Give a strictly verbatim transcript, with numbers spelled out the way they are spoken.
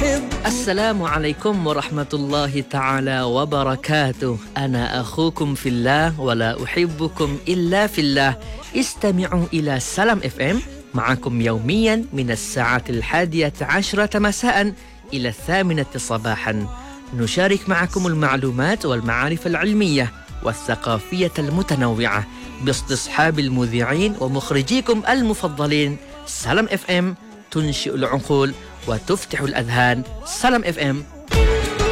السلام عليكم ورحمة الله تعالى وبركاته. أنا أخوكم في الله ولا أحبكم إلا في الله. استمعوا إلى سلام اف ام معكم يوميا من الساعة الحادية عشرة مساء إلى الثامنة صباحا. نشارك معكم المعلومات والمعارف العلمية والثقافية المتنوعة باستصحاب المذيعين ومخرجيكم المفضلين. سلام اف ام تنشئ العقول وتفتح الأذهان. سلام اف ام